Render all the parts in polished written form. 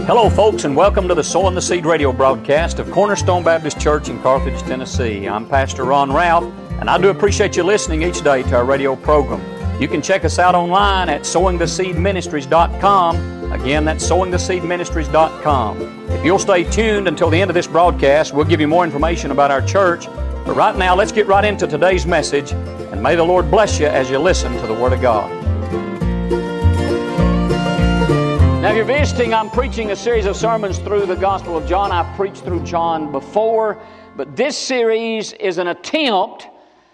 Hello, folks, and welcome to the Sowing the Seed radio broadcast of Cornerstone Baptist Church in Carthage, Tennessee. I'm Pastor Ron Ralph, and I do appreciate you listening each day to our radio program. You can check us out online at sowingtheseedministries.com. Again, that's sowingtheseedministries.com. If you'll stay tuned until the end of this broadcast, we'll give you more information about our church. But right now, let's get right into today's message, and may the Lord bless you as you listen to the Word of God. Now, if you're visiting, I'm preaching a series of sermons through the Gospel of John. I've preached through John before, but this series is an attempt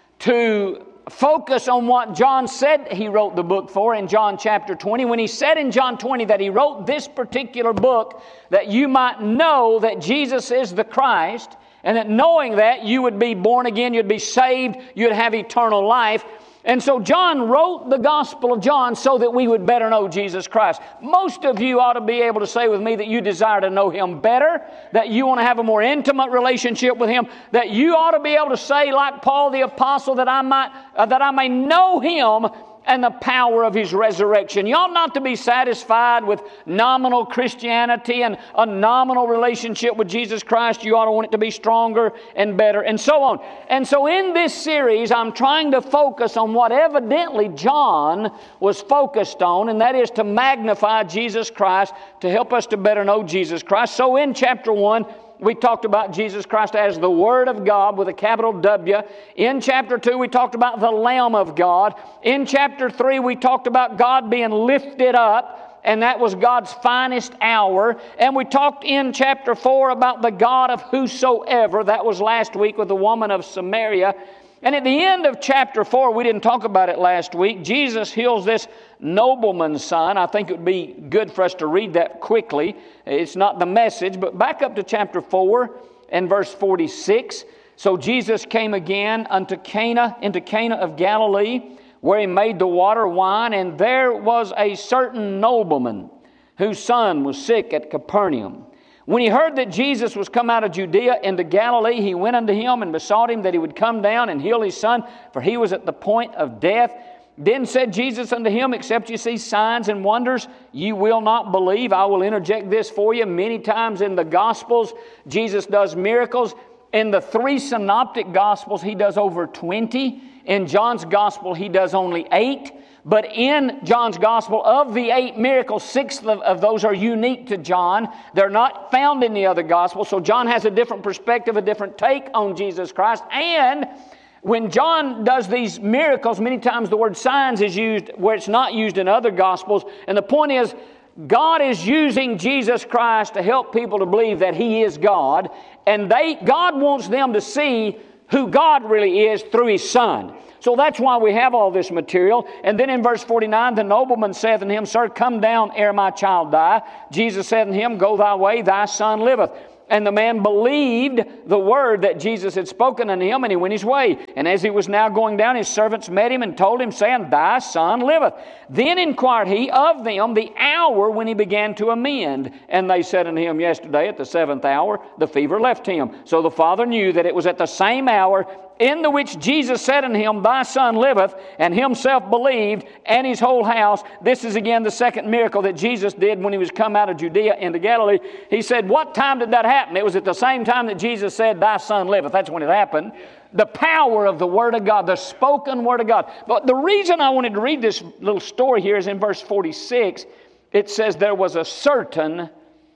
to focus on what John said he wrote the book for in John chapter 20. When he said in John 20 that he wrote this particular book that you might know that Jesus is the Christ, and that knowing that you would be born again, you'd be saved, you'd have eternal life. And so John wrote the Gospel of John so that we would better know Jesus Christ. Most of you ought to be able to say with me that you desire to know Him better, that you want to have a more intimate relationship with Him, that you ought to be able to say like Paul the Apostle that I may know Him and the power of His resurrection. You ought not to be satisfied with nominal Christianity and a nominal relationship with Jesus Christ. You ought to want it to be stronger and better, and so on. And so in this series, I'm trying to focus on what evidently John was focused on, and that is to magnify Jesus Christ, to help us to better know Jesus Christ. So in chapter 1, we talked about Jesus Christ as the Word of God with a capital W. In chapter 2, we talked about the Lamb of God. In chapter 3, we talked about God being lifted up, and that was God's finest hour. And we talked in chapter 4 about the God of whosoever. That was last week with the woman of Samaria. And at the end of chapter 4, we didn't talk about it last week, Jesus heals this nobleman's son. I think it would be good for us to read that quickly. It's not the message, but back up to chapter 4 and verse 46. So Jesus came again into Cana of Galilee, where He made the water wine, and there was a certain nobleman whose son was sick at Capernaum. When he heard that Jesus was come out of Judea into Galilee, he went unto Him and besought Him that He would come down and heal his son, for he was at the point of death. Then said Jesus unto him, except you see signs and wonders, ye will not believe. I will interject this for you. Many times in the Gospels, Jesus does miracles. In the 3 synoptic Gospels, He does over 20. In John's Gospel, He does only 8. But in John's Gospel, of the 8 miracles, 6 of those are unique to John. They're not found in the other Gospels. So John has a different perspective, a different take on Jesus Christ. And when John does these miracles, many times the word signs is used where it's not used in other Gospels. And the point is, God is using Jesus Christ to help people to believe that He is God. And God wants them to see who God really is through His Son. So that's why we have all this material. And then in verse 49, the nobleman saith unto him, Sir, come down ere my child die. Jesus said unto him, Go thy way, thy son liveth. And the man believed the word that Jesus had spoken unto him, and he went his way. And as he was now going down, his servants met him and told him, saying, Thy son liveth. Then inquired he of them the hour when he began to amend. And they said unto him, Yesterday at the 7th hour the fever left him. So the father knew that it was at the same hour in the which Jesus said unto him, Thy son liveth, and himself believed, and his whole house. This is again the second miracle that Jesus did when He was come out of Judea into Galilee. He said, what time did that happen? It was at the same time that Jesus said, Thy son liveth. That's when it happened. The power of the Word of God, the spoken Word of God. But the reason I wanted to read this little story here is in verse 46. It says, There was a certain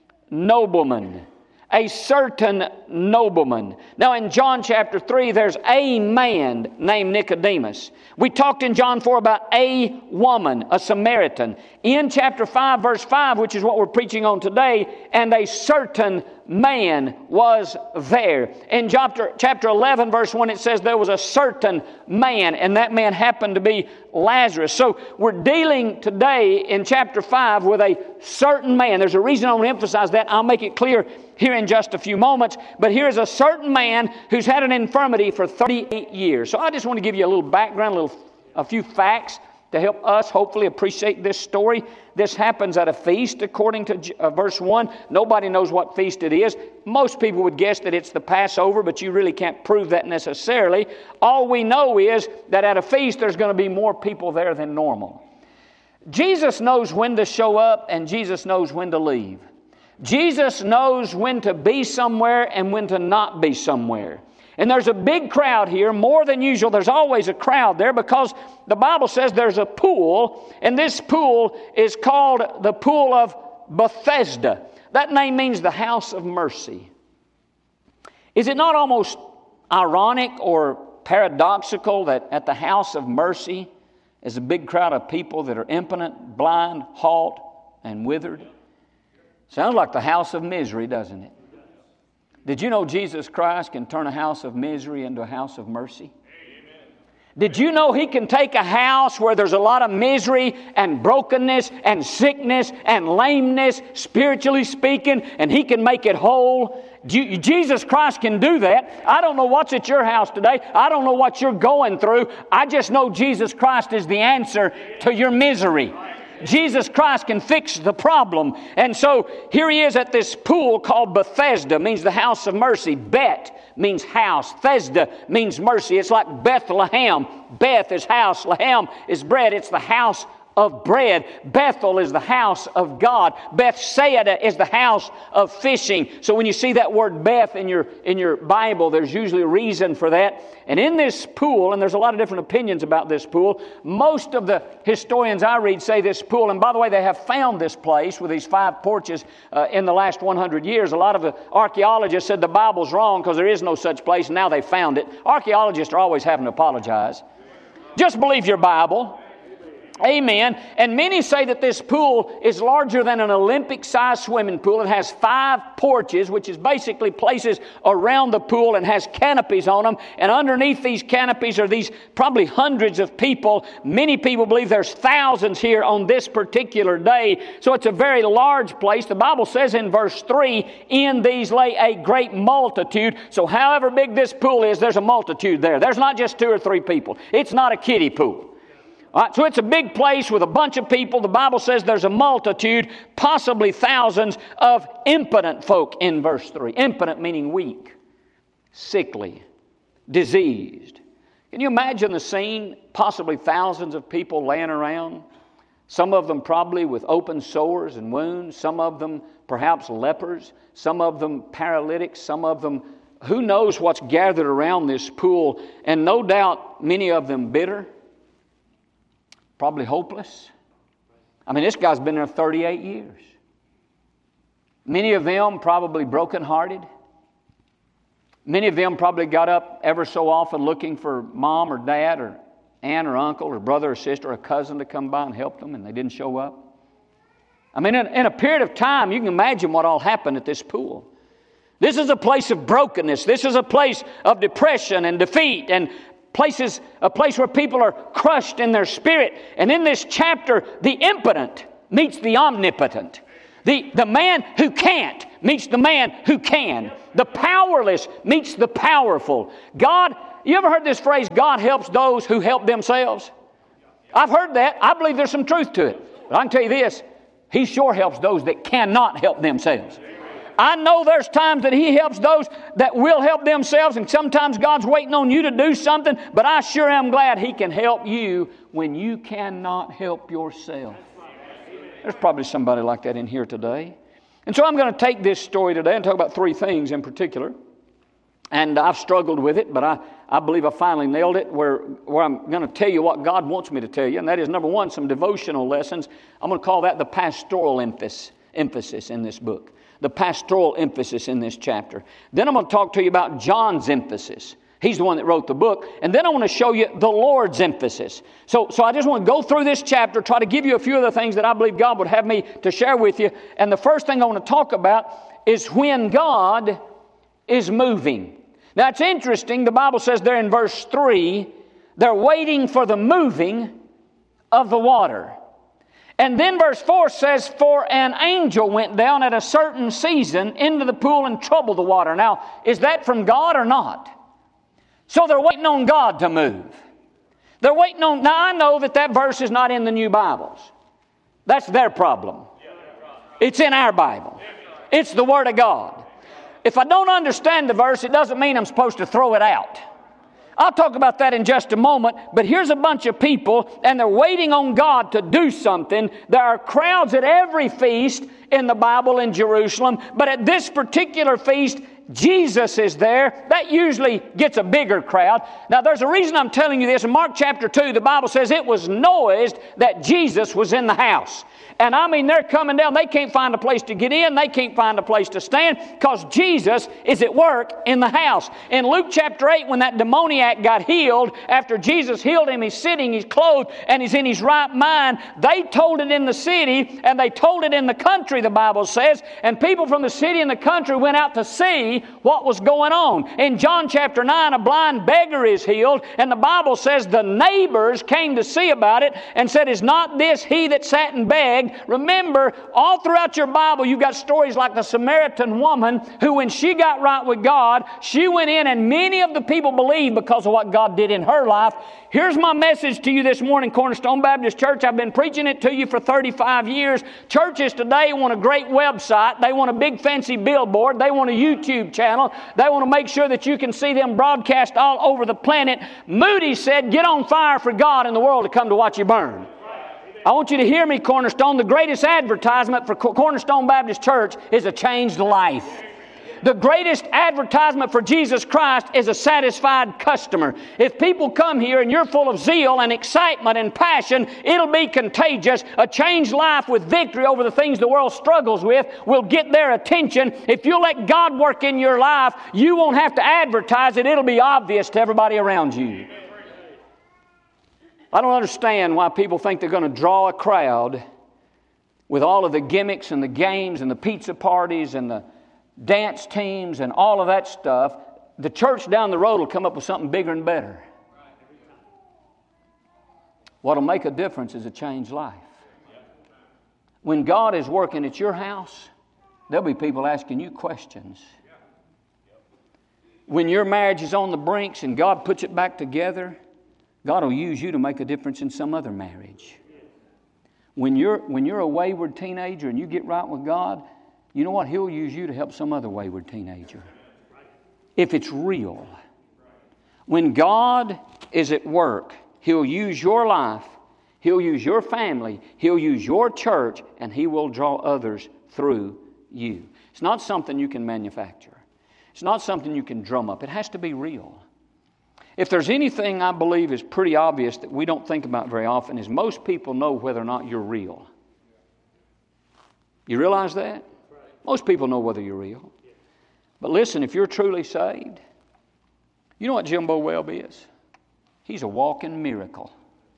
nobleman. A certain nobleman. Now in John chapter 3, there's a man named Nicodemus. We talked in John 4 about a woman, a Samaritan. In chapter 5, verse 5, which is what we're preaching on today, and a certain man was there. In chapter 11, verse 1, it says there was a certain man, and that man happened to be Lazarus. So we're dealing today in chapter 5 with a certain man. There's a reason I want to emphasize that. I'll make it clear here in just a few moments. But here's a certain man who's had an infirmity for 38 years. So I just want to give you a little background, a few facts to help us hopefully appreciate this story. This happens at a feast, according to verse 1. Nobody knows what feast it is. Most people would guess that it's the Passover, but you really can't prove that necessarily. All we know is that at a feast there's going to be more people there than normal. Jesus knows when to show up and Jesus knows when to leave. Jesus knows when to be somewhere and when to not be somewhere. And there's a big crowd here, more than usual. There's always a crowd there because the Bible says there's a pool, and this pool is called the Pool of Bethesda. That name means the house of mercy. Is it not almost ironic or paradoxical that at the house of mercy is a big crowd of people that are impotent, blind, halt, and withered? Sounds like the house of misery, doesn't it? Did you know Jesus Christ can turn a house of misery into a house of mercy? Did you know He can take a house where there's a lot of misery and brokenness and sickness and lameness, spiritually speaking, and He can make it whole? Jesus Christ can do that. I don't know what's at your house today. I don't know what you're going through. I just know Jesus Christ is the answer to your misery. Jesus Christ can fix the problem. And so here He is at this pool called Bethesda, means the house of mercy. Bet means house. Thesda means mercy. It's like Bethlehem. Beth is house. Lehem is bread. It's the house of bread. Bethel is the house of God. Bethsaida is the house of fishing. So when you see that word Beth in your Bible, there's usually a reason for that. And in this pool, and there's a lot of different opinions about this pool, most of the historians I read say this pool, and by the way, they have found this place with these 5 porches in the last 100 years. A lot of the archaeologists said the Bible's wrong because there is no such place, and now they found it. Archaeologists are always having to apologize. Just believe your Bible. Amen. And many say that this pool is larger than an Olympic-sized swimming pool. It has 5 porches, which is basically places around the pool and has canopies on them. And underneath these canopies are these probably hundreds of people. Many people believe there's thousands here on this particular day. So it's a very large place. The Bible says in verse 3, in these lay a great multitude. So however big this pool is, there's a multitude there. There's not just 2 or 3 people. It's not a kiddie pool. All right, so it's a big place with a bunch of people. The Bible says there's a multitude, possibly thousands, of impotent folk in verse 3. Impotent meaning weak, sickly, diseased. Can you imagine the scene? Possibly thousands of people laying around. Some of them probably with open sores and wounds. Some of them perhaps lepers. Some of them paralytics. Some of them, who knows what's gathered around this pool. And no doubt many of them bitter. Probably hopeless. I mean, this guy's been there 38 years. Many of them probably brokenhearted. Many of them probably got up ever so often looking for mom or dad or aunt or uncle or brother or sister or cousin to come by and help them, and they didn't show up. I mean, in a period of time, you can imagine what all happened at this pool. This is a place of brokenness. This is a place of depression and defeat and a place where people are crushed in their spirit. And in this chapter, the impotent meets the omnipotent. The man who can't meets the man who can. The powerless meets the powerful. God, you ever heard this phrase, God helps those who help themselves? I've heard that. I believe there's some truth to it. But I can tell you this, He sure helps those that cannot help themselves. I know there's times that He helps those that will help themselves, and sometimes God's waiting on you to do something, but I sure am glad He can help you when you cannot help yourself. There's probably somebody like that in here today. And so I'm going to take this story today and talk about 3 things in particular. And I've struggled with it, but I believe I finally nailed it, where I'm going to tell you what God wants me to tell you, and that is, number 1, some devotional lessons. I'm going to call that the pastoral emphasis in this book. The pastoral emphasis in this chapter. Then I'm going to talk to you about John's emphasis. He's the one that wrote the book. And then I want to show you the Lord's emphasis. So I just want to go through this chapter, try to give you a few of the things that I believe God would have me to share with you. And the first thing I want to talk about is when God is moving. Now it's interesting, the Bible says there in verse 3, they're waiting for the moving of the water. And then verse 4 says, for an angel went down at a certain season into the pool and troubled the water. Now, is that from God or not? So they're waiting on God to move. They're waiting on... Now, I know that verse is not in the New Bibles. That's their problem. It's in our Bible. It's the Word of God. If I don't understand the verse, it doesn't mean I'm supposed to throw it out. I'll talk about that in just a moment, but here's a bunch of people, and they're waiting on God to do something. There are crowds at every feast in the Bible in Jerusalem, but at this particular feast, Jesus is there. That usually gets a bigger crowd. Now, there's a reason I'm telling you this. In Mark chapter 2, the Bible says it was noised that Jesus was in the house. And I mean, they're coming down. They can't find a place to get in. They can't find a place to stand because Jesus is at work in the house. In Luke chapter 8, when that demoniac got healed, after Jesus healed him, he's sitting, he's clothed, and he's in his right mind. They told it in the city, and they told it in the country, the Bible says. And people from the city and the country went out to see what was going on. In John chapter 9, a blind beggar is healed, and the Bible says the neighbors came to see about it and said, "Is not this he that sat and begged?" Remember, all throughout your Bible, you've got stories like the Samaritan woman who, when she got right with God, she went in and many of the people believed because of what God did in her life. Here's my message to you this morning, Cornerstone Baptist Church. I've been preaching it to you for 35 years. Churches today want a great website. They want a big fancy billboard. They want a YouTube channel. They want to make sure that you can see them broadcast all over the planet. Moody said, "Get on fire for God and the world to come to watch you burn." I want you to hear me, Cornerstone. The greatest advertisement for Cornerstone Baptist Church is a changed life. The greatest advertisement for Jesus Christ is a satisfied customer. If people come here and you're full of zeal and excitement and passion, it'll be contagious. A changed life with victory over the things the world struggles with will get their attention. If you let God work in your life, you won't have to advertise it. It'll be obvious to everybody around you. I don't understand why people think they're going to draw a crowd with all of the gimmicks and the games and the pizza parties and the dance teams and all of that stuff. The church down the road will come up with something bigger and better. What'll make a difference is a changed life. When God is working at your house, there'll be people asking you questions. When your marriage is on the brinks and God puts it back together, God will use you to make a difference in some other marriage. When you're a wayward teenager and you get right with God, you know what? He'll use you to help some other wayward teenager. If it's real. When God is at work, He'll use your life, He'll use your family, He'll use your church, and He will draw others through you. It's not something you can manufacture. It's not something you can drum up. It has to be real. If there's anything I believe is pretty obvious that we don't think about very often is most people know whether or not you're real. You realize that? Most people know whether you're real. But listen, if you're truly saved, you know what Jimbo Webb is? He's a walking miracle.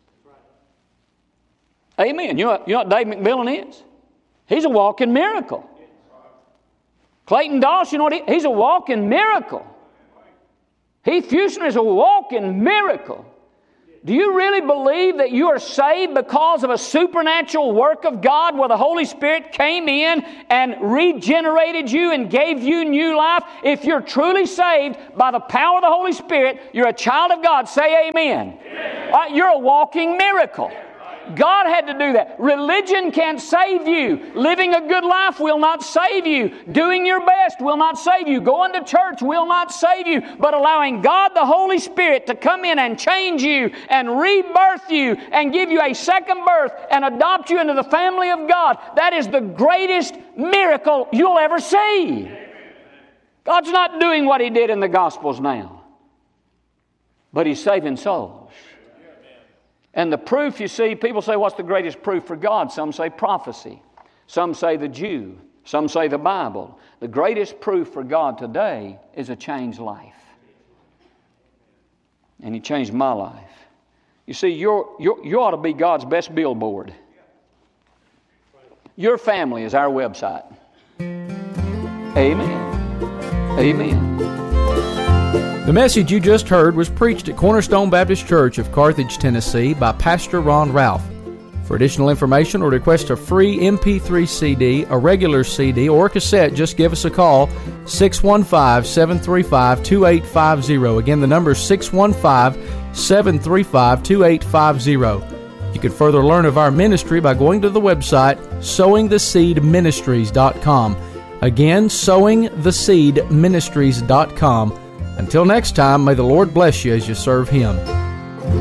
Amen. You know what Dave McMillan is? He's a walking miracle. Clayton Doss, you know what he's a walking miracle. Heath Fusner is a walking miracle. Do you really believe that you are saved because of a supernatural work of God where the Holy Spirit came in and regenerated you and gave you new life? If you're truly saved by the power of the Holy Spirit, you're a child of God. Say amen. Amen. You're a walking miracle. God had to do that. Religion can't save you. Living a good life will not save you. Doing your best will not save you. Going to church will not save you. But allowing God the Holy Spirit to come in and change you and rebirth you and give you a second birth and adopt you into the family of God, that is the greatest miracle you'll ever see. God's not doing what He did in the Gospels now, but He's saving souls. And the proof, you see, people say, what's the greatest proof for God? Some say prophecy. Some say the Jew. Some say the Bible. The greatest proof for God today is a changed life. And He changed my life. You see, you ought to be God's best billboard. Your family is our website. Amen. Amen. The message you just heard was preached at Cornerstone Baptist Church of Carthage, Tennessee by Pastor Ron Ralph. For additional information or request a free MP3 CD, a regular CD, or cassette, just give us a call, 615-735-2850. Again, the number is 615-735-2850. You can further learn of our ministry by going to the website, sowingtheseedministries.com. Again, sowingtheseedministries.com. Until next time, may the Lord bless you as you serve Him.